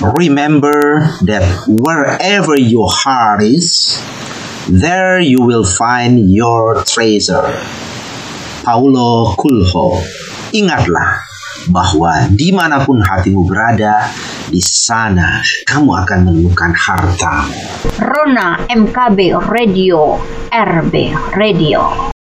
Remember that wherever your heart is, there you will find your treasure. Paulo Coelho. Ingatlah bahwa dimanapun hatimu berada, di sana kamu akan menemukan harta. Rona MKB Radio, RB Radio.